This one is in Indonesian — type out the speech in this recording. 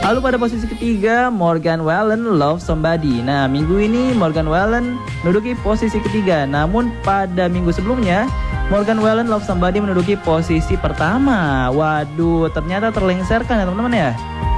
Lalu pada posisi ketiga, Morgan Wallen, Love Somebody. Nah, minggu ini Morgan Wallen menduduki posisi ketiga. Namun pada minggu sebelumnya, Morgan Wallen, Love Somebody menduduki posisi pertama. Waduh, ternyata terlengserkan ya teman-teman ya.